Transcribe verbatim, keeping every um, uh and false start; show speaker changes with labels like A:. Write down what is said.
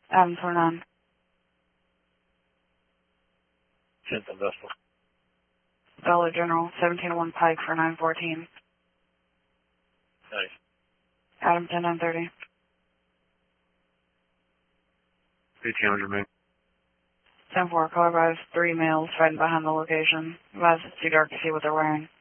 A: Adam twenty-nine.
B: tenth and Vestal.
A: Dollar General, seventeen oh one Pike for nine fourteen.
B: Nice.
A: Adam ten nine thirty.
B: eighteen hundred, man.
A: ten four, car drives, three males fighting behind the location. Advise it's too dark to see what they're wearing.